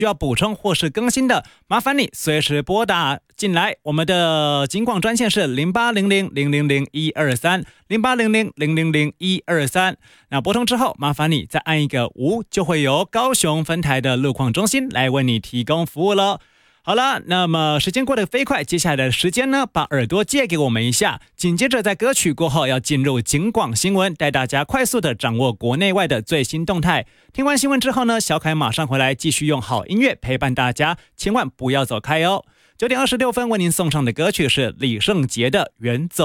需要补充或是更新的，麻烦你随时拨打进来。我们的警广专线是0800-000-123，0800-000-123。那拨通之后，麻烦你再按一个5，就会由高雄分台的路况中心来为你提供服务了。好了，那么时间过得飞快，接下来的时间呢，把耳朵借给我们一下。紧接着在歌曲过后，要进入警广新闻，带大家快速的掌握国内外的最新动态。听完新闻之后呢，小凯马上回来继续用好音乐陪伴大家，千万不要走开哦。9点26分为您送上的歌曲是李圣杰的《远走》。